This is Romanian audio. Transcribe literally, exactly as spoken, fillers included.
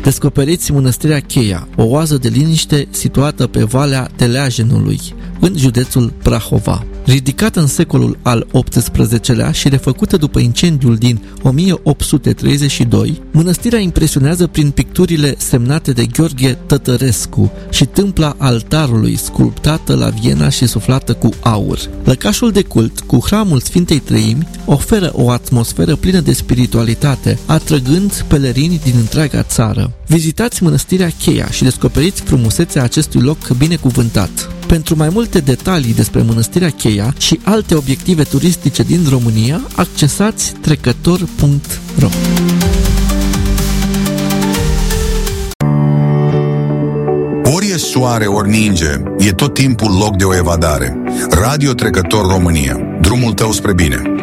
Descoperiți Mănăstirea Cheia, o oază de liniște situată pe Valea Teleajenului, în județul Prahova. Ridicată în secolul al optsprezecelea și refăcută după incendiul din o mie opt sute treizeci și doi, mănăstirea impresionează prin picturile semnate de Gheorghe Tătărescu și tâmpla altarului sculptată la Viena și suflată cu aur. Lăcașul de cult, cu hramul Sfintei Treimi, oferă o atmosferă plină de spiritualitate, atrăgând pelerini din întreaga țară. Vizitați Mănăstirea Cheia și descoperiți frumusețea acestui loc binecuvântat. Pentru mai multe detalii despre Mănăstirea Cheia și alte obiective turistice din România, accesați trecător punct ro. Ori e soare, ori ninge, e tot timpul loc de o evadare. Radio Trecător România, drumul tău spre bine.